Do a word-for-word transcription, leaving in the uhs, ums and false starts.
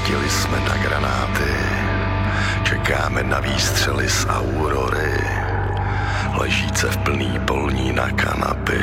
Svítili jsme na granáty, čekáme na výstřely z aurory, ležíce v plný polní na kanapy.